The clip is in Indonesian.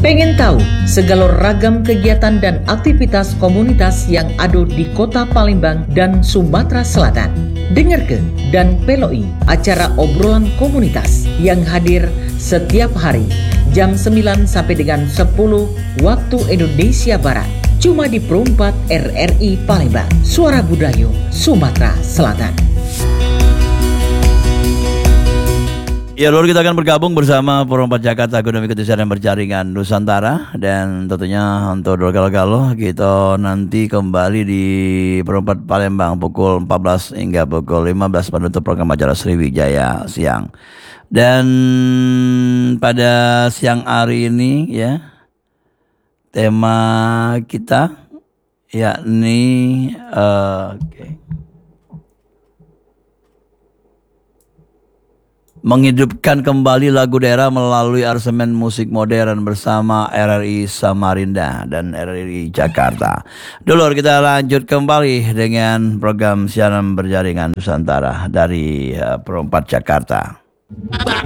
Pengen tahu segala ragam kegiatan dan aktivitas komunitas yang ada di Kota Palembang dan Sumatera Selatan? Dengarkan dan peloi acara obrolan komunitas yang hadir setiap hari jam 9 sampai dengan 10 waktu Indonesia Barat. Cuma di Perumpat RRI Palembang, Suara Budaya Sumatera Selatan. Ya, lalu kita akan bergabung bersama Perumpat Jakarta Ekonomi Ketersediaan dan Berjaringan Nusantara. Dan tentunya untuk Galo-Galo kita nanti kembali di Perumpat Palembang pukul 14 hingga pukul 15 penutup program acara Sriwijaya siang. Dan pada siang hari ini ya, tema kita yakni menghidupkan kembali lagu daerah melalui aransemen musik modern bersama RRI Samarinda dan RRI Jakarta. Dulur, kita lanjut kembali dengan program siaran berjaringan Nusantara dari Perumpat Jakarta.